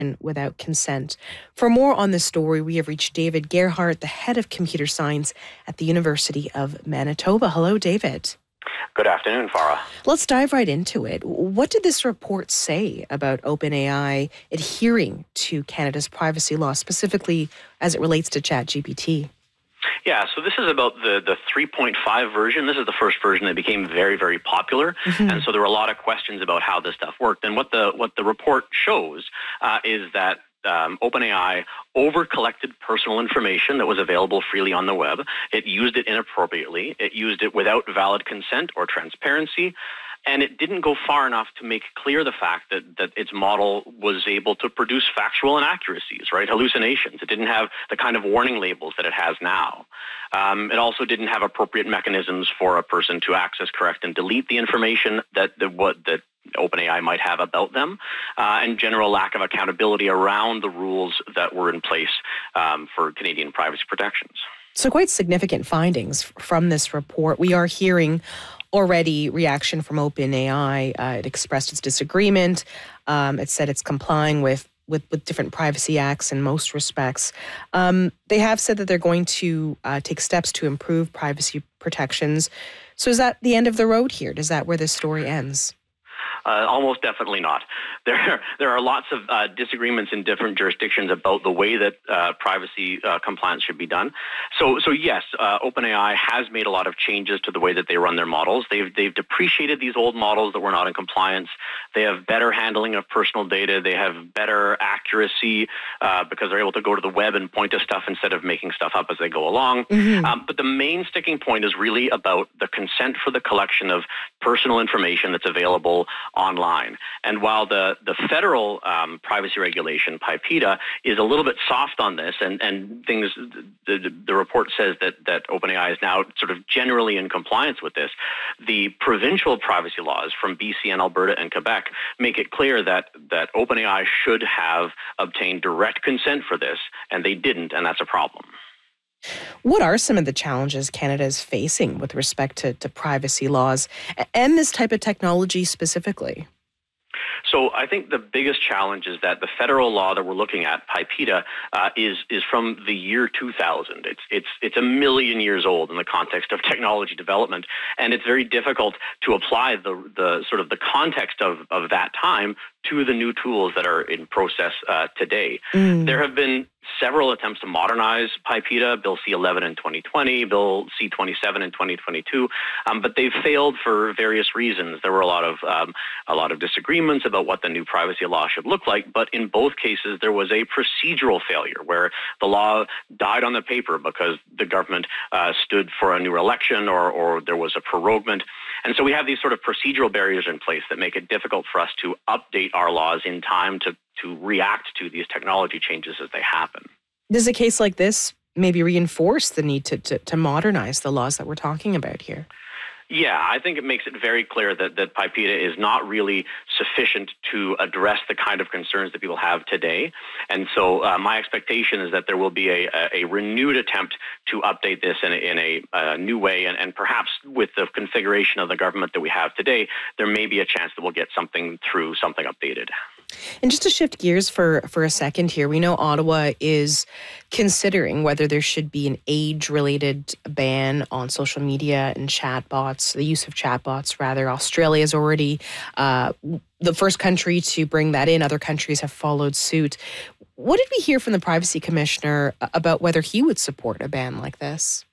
without consent. For more on this story, we have reached David Gerhardt, the head of computer science at the University of Manitoba. Hello, David. Good afternoon, Farah. Let's dive right into it. What did this report say about OpenAI adhering to Canada's privacy law, specifically as it relates to ChatGPT? Yeah, so this is about the 3.5 version. This is the first version that became very, very popular. And so there were a lot of questions about how this stuff worked. And what the report shows is that OpenAI over-collected personal information that was available freely on the web. It used it inappropriately. It used it without valid consent or transparency. And it didn't go far enough to make clear the fact that its model was able to produce factual inaccuracies, right? Hallucinations. It didn't have the kind of warning labels that it has now. It also didn't have appropriate mechanisms for a person to access, correct, and delete the information that OpenAI might have about them, and general lack of accountability around the rules that were in place for Canadian privacy protections. So quite significant findings from this report. We are hearing already reaction from OpenAI. It expressed its disagreement. It said it's complying with different privacy acts in most respects. They have said that they're going to take steps to improve privacy protections. So is that the end of the road here? Is that where this story ends? Almost definitely not. There are lots of disagreements in different jurisdictions about the way that privacy compliance should be done. So yes, OpenAI has made a lot of changes to the way that they run their models. They've depreciated these old models that were not in compliance. They have better handling of personal data. They have better accuracy because they're able to go to the web and point to stuff instead of making stuff up as they go along. But the main sticking point is really about the consent for the collection of personal information that's available online. And while the federal privacy regulation, PIPEDA, is a little bit soft on this, and things, the report says that OpenAI is now sort of generally in compliance with this, the provincial privacy laws from BC and Alberta and Quebec make it clear that OpenAI should have obtained direct consent for this, and they didn't, and that's a problem. What are some of the challenges Canada is facing with respect to privacy laws and this type of technology specifically? So I think the biggest challenge is that the federal law that we're looking at, PIPEDA, is from the year 2000. It's a million years old in the context of technology development, and it's very difficult to apply the sort of the context of that time to the new tools that are in process today. There have been several attempts to modernize PIPEDA, Bill C-11 in 2020, Bill C-27 in 2022, but they've failed for various reasons. There were a lot of disagreements about what the new privacy law should look like, but in both cases there was a procedural failure where the law died on the paper because the government stood for a new election or there was a proroguement. And so we have these sort of procedural barriers in place that make it difficult for us to update our laws in time to react to these technology changes as they happen. Does a case like this maybe reinforce the need to modernize the laws that we're talking about here? Yeah, I think it makes it very clear that PIPEDA is not really sufficient to address the kind of concerns that people have today. And so my expectation is that there will be a renewed attempt to update this in a new way. And perhaps with the configuration of the government that we have today, there may be a chance that we'll get something through, something updated. And just to shift gears for a second here, we know Ottawa is considering whether there should be an age-related ban on social media and chatbots, the use of chatbots, rather. Australia is already the first country to bring that in. Other countries have followed suit. What did we hear from the Privacy Commissioner about whether he would support a ban like this?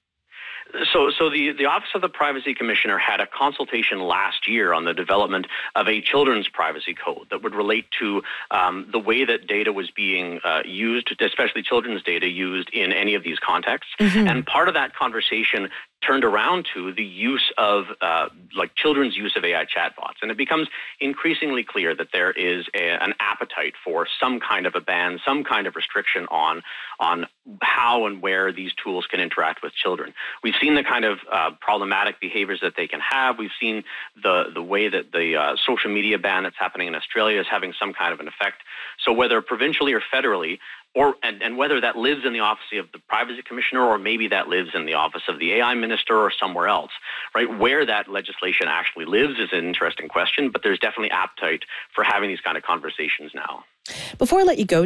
So the Office of the Privacy Commissioner had a consultation last year on the development of a children's privacy code that would relate to the way that data was being used, especially children's data used in any of these contexts. And part of that conversation turned around to the use of children's use of AI chatbots. And it becomes increasingly clear that there is an appetite for some kind of a ban, some kind of restriction on how and where these tools can interact with children. We've seen the kind of problematic behaviors that they can have. We've seen the way that the social media ban that's happening in Australia is having some kind of an effect. So whether provincially or federally, and whether that lives in the office of the Privacy Commissioner or maybe that lives in the office of the AI Minister or somewhere else, right? Where that legislation actually lives is an interesting question, but there's definitely appetite for having these kind of conversations now. Before I let you go,